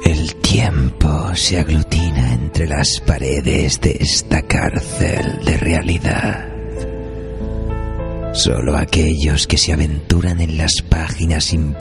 El tiempo se aglutina entre las paredes de esta cárcel de realidad. Solo aquellos que se aventuran en las páginas